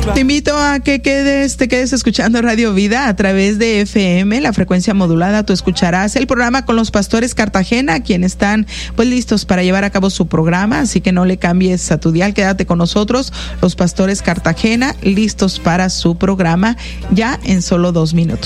Te invito a que te quedes escuchando Radio Vida a través de FM, la frecuencia modulada. Tú escucharás el programa con los pastores Cartagena, quienes están pues listos para llevar a cabo su programa, así que no le cambies a tu dial, quédate con nosotros, los pastores Cartagena, listos para su programa ya en solo 2 minutos.